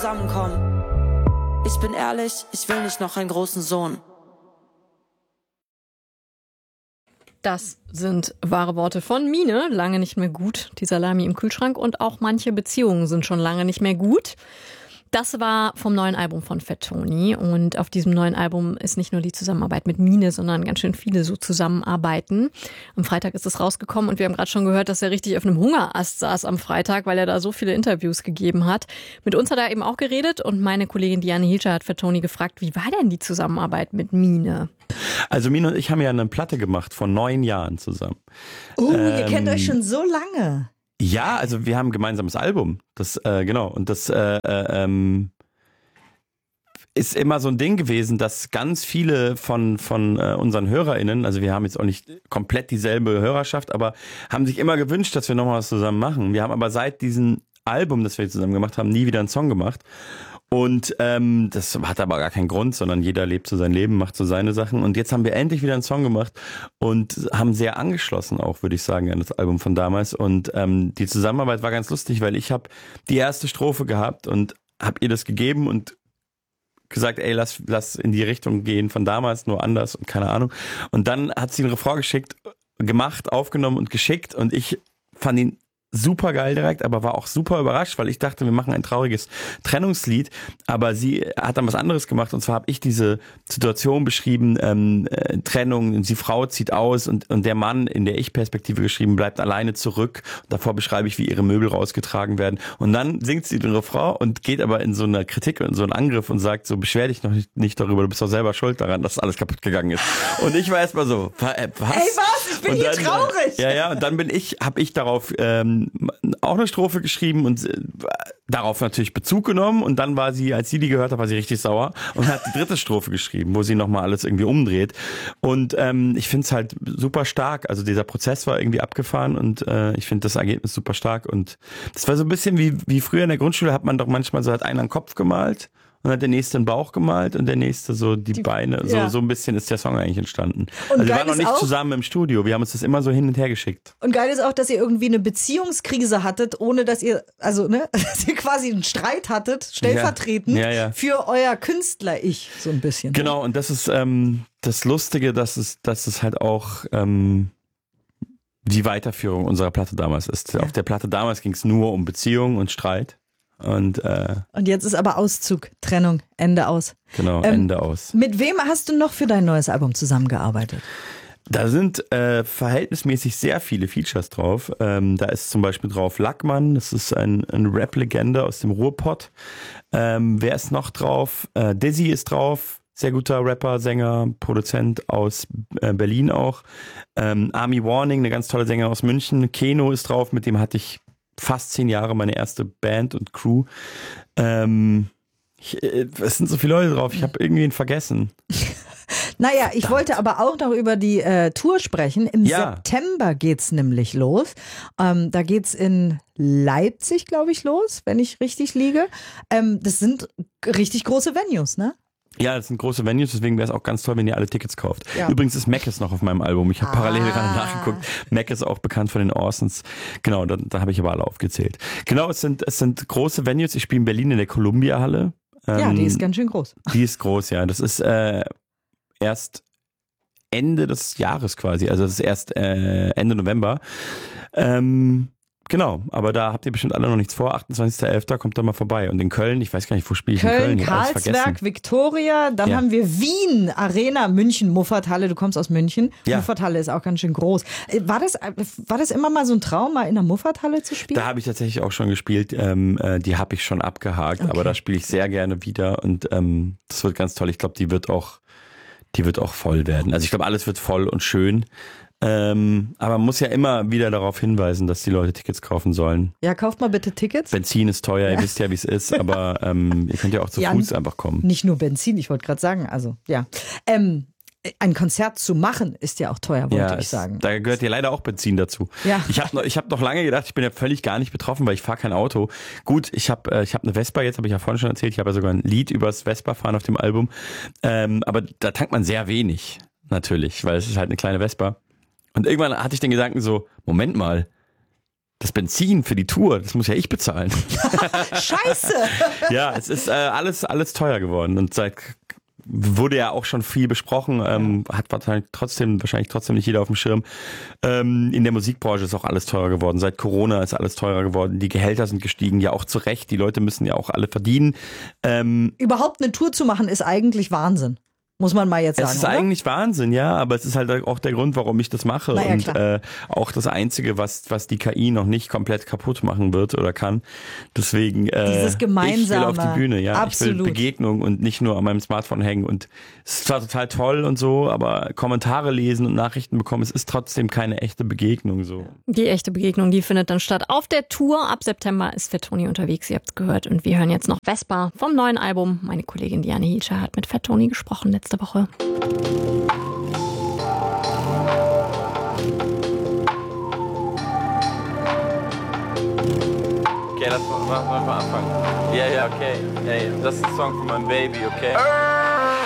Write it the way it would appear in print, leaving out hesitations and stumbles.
zusammenkommen. Ich bin ehrlich, ich will nicht noch einen großen Sohn. Das sind wahre Worte von Mine. Lange nicht mehr gut, die Salami im Kühlschrank. Und auch manche Beziehungen sind schon lange nicht mehr gut. Das war vom neuen Album von Fat Tony. Und auf diesem neuen Album ist nicht nur die Zusammenarbeit mit Mine, sondern ganz schön viele so zusammenarbeiten. Am Freitag ist es rausgekommen und wir haben gerade schon gehört, dass er richtig auf einem Hungerast saß am Freitag, weil er da so viele Interviews gegeben hat. Mit uns hat er eben auch geredet und meine Kollegin Diane Hielscher hat Fat Tony gefragt, wie war denn die Zusammenarbeit mit Mine? Also Mine und ich haben ja eine Platte gemacht vor 9 Jahren zusammen. Ihr kennt euch schon so lange. Ja, also wir haben ein gemeinsames Album. Das, genau. Und das ist immer so ein Ding gewesen, dass ganz viele von unseren HörerInnen, also wir haben jetzt auch nicht komplett dieselbe Hörerschaft, aber haben sich immer gewünscht, dass wir nochmal was zusammen machen. Wir haben aber seit diesem Album, das wir zusammen gemacht haben, nie wieder einen Song gemacht. Und das hat aber gar keinen Grund, sondern jeder lebt so sein Leben, macht so seine Sachen. Und jetzt haben wir endlich wieder einen Song gemacht und haben sehr angeschlossen auch, würde ich sagen, an das Album von damals. Und die Zusammenarbeit war ganz lustig, weil ich habe die erste Strophe gehabt und habe ihr das gegeben und gesagt, ey, lass in die Richtung gehen von damals, nur anders und keine Ahnung. Und dann hat sie einen Refrain gemacht, aufgenommen und geschickt und ich fand ihn super geil direkt, aber war auch super überrascht, weil ich dachte, wir machen ein trauriges Trennungslied, aber sie hat dann was anderes gemacht und zwar habe ich diese Situation beschrieben, Trennung, die Frau zieht aus und der Mann in der Ich-Perspektive geschrieben, bleibt alleine zurück. Davor beschreibe ich, wie ihre Möbel rausgetragen werden und dann singt sie den Refrain und geht aber in so eine Kritik und so einen Angriff und sagt so, beschwer dich noch nicht darüber, du bist doch selber schuld daran, dass alles kaputt gegangen ist. Und ich war erstmal so, was? Ey, was? Ich bin hier traurig. Ja, und dann habe ich darauf auch eine Strophe geschrieben und darauf natürlich Bezug genommen und dann war sie, als sie die gehört hat, war sie richtig sauer und hat die dritte Strophe geschrieben, wo sie nochmal alles irgendwie umdreht und ich finde es halt super stark, also dieser Prozess war irgendwie abgefahren und ich finde das Ergebnis super stark und das war so ein bisschen wie früher in der Grundschule hat man doch manchmal so, hat einer einen Kopf gemalt und hat der nächste den Bauch gemalt und der nächste so die Beine. Ja. So ein bisschen ist der Song eigentlich entstanden. Und also wir geil waren noch ist nicht auch, zusammen im Studio. Wir haben uns das immer so hin und her geschickt. Und geil ist auch, dass ihr irgendwie eine Beziehungskrise hattet, ohne dass ihr, also dass ihr quasi einen Streit hattet, stellvertretend für euer Künstler-Ich, so ein bisschen. Genau, und das ist das Lustige, dass es halt auch die Weiterführung unserer Platte damals ist. Auf der Platte damals ging es nur um Beziehung und Streit. Und jetzt ist aber Auszug, Trennung, Ende aus. Genau, Ende aus. Mit wem hast du noch für dein neues Album zusammengearbeitet? Da sind verhältnismäßig sehr viele Features drauf. Da ist zum Beispiel drauf Lackmann, das ist ein Rap-Legende aus dem Ruhrpott. Wer ist noch drauf? Dizzy ist drauf. Sehr guter Rapper, Sänger, Produzent aus Berlin auch. Army Warning, eine ganz tolle Sängerin aus München. Keno ist drauf, mit dem hatte ich fast 10 Jahre meine erste Band und Crew. Es sind so viele Leute drauf, ich habe irgendwie ihn vergessen. Naja, ich wollte aber auch noch über die Tour sprechen. Im September geht's nämlich los. Da geht's in Leipzig, glaube ich, los, wenn ich richtig liege. Das sind richtig große Venues, ne? Ja, das sind große Venues, deswegen wäre es auch ganz toll, wenn ihr alle Tickets kauft. Ja. Übrigens ist Mac noch auf meinem Album. Ich habe parallel gerade nachgeguckt. Mac ist auch bekannt von den Orsons. Genau, da habe ich aber alle aufgezählt. Genau, es sind große Venues. Ich spiele in Berlin in der Columbia-Halle. Ja, die ist ganz schön groß. Die ist groß, ja. Das ist erst Ende des Jahres quasi. Also das ist erst Ende November. Genau, aber da habt ihr bestimmt alle noch nichts vor. 28.11. kommt da mal vorbei. Und in Köln, ich weiß gar nicht, wo spiele ich in Köln? Karlsberg, Viktoria, dann haben wir Wien, Arena, München, Muffathalle. Du kommst aus München. Ja. Muffathalle ist auch ganz schön groß. War das immer mal so ein Traum, mal in der Muffathalle zu spielen? Da habe ich tatsächlich auch schon gespielt. Die habe ich schon abgehakt, aber da spiele ich sehr gerne wieder. Und das wird ganz toll. Ich glaube, die wird auch voll werden. Also ich glaube, alles wird voll und schön. Aber man muss ja immer wieder darauf hinweisen, dass die Leute Tickets kaufen sollen. Ja, kauft mal bitte Tickets. Benzin ist teuer, ihr wisst ja, wie es ist, aber ihr könnt ja auch zu Fuß einfach kommen. Nicht nur Benzin, ich wollte gerade sagen, also ja. Ein Konzert zu machen ist ja auch teuer, wollte ich sagen. Da gehört ja leider auch Benzin dazu. Ja. Ich hab noch lange gedacht, ich bin ja völlig gar nicht betroffen, weil ich fahre kein Auto. Gut, ich hab eine Vespa, jetzt habe ich ja vorhin schon erzählt, ich habe ja sogar ein Lied übers Vespa-Fahren auf dem Album. Aber da tankt man sehr wenig, natürlich, weil es ist halt eine kleine Vespa. Und irgendwann hatte ich den Gedanken so, Moment mal, das Benzin für die Tour, das muss ja ich bezahlen. Scheiße! Ja, es ist alles teuer geworden und wurde ja auch schon viel besprochen, hat wahrscheinlich trotzdem nicht jeder auf dem Schirm. In der Musikbranche ist auch alles teurer geworden. Seit Corona ist alles teurer geworden. Die Gehälter sind gestiegen, ja auch zu Recht. Die Leute müssen ja auch alle verdienen. Überhaupt eine Tour zu machen ist eigentlich Wahnsinn. Muss man mal jetzt sagen, Es ist oder? eigentlich Wahnsinn, ja, aber es ist halt auch der Grund, warum ich das mache. Na ja, und auch das Einzige, was die KI noch nicht komplett kaputt machen wird oder kann. Deswegen Dieses Gemeinsame. ich will auf die Bühne, ja. Absolut. Ich will Begegnung und nicht nur an meinem Smartphone hängen. Und es ist zwar total toll und so, aber Kommentare lesen und Nachrichten bekommen, es ist trotzdem keine echte Begegnung so. Die echte Begegnung, die findet dann statt auf der Tour. Ab September ist Fat Tony unterwegs, ihr habt es gehört. Und wir hören jetzt noch Vespa vom neuen Album. Meine Kollegin Diane Hietscher hat mit Fat Tony gesprochen letzte Woche. Okay, lass mal anfangen. Ja, okay. Hey, das ist ein Song von meinem Baby, okay?